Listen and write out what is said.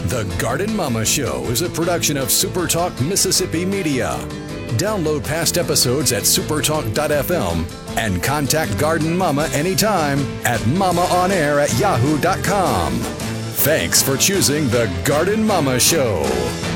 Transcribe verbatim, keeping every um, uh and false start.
The Garden Mama Show is a production of SuperTalk Mississippi Media. Download past episodes at supertalk dot f m and contact Garden Mama anytime at mamaonair at yahoo dot com. Thanks for choosing The Garden Mama Show.